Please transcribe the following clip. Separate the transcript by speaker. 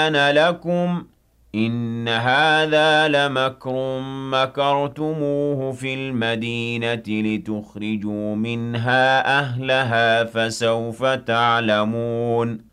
Speaker 1: أنا لكم إن هذا لمكر مكرتموه في المدينة لتخرجوا منها أهلها فسوف تعلمون